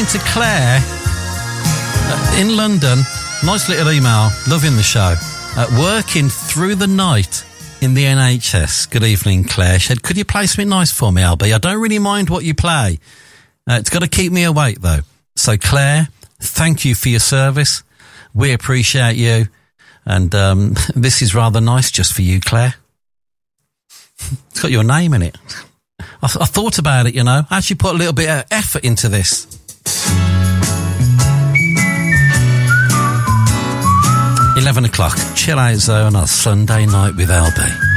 to Claire in London. Nice little email. Loving the show. Working through the night in the NHS. Good evening, Claire. She said, could you play something nice for me, LB? I don't really mind what you play. It's got to keep me awake, though. So, Claire, thank you for your service. We appreciate you. And this is rather nice just for you, Claire. It's got your name in it. I thought about it, you know. I actually put a little bit of effort into this. $11 Chill Out Zone on a Sunday night with LB.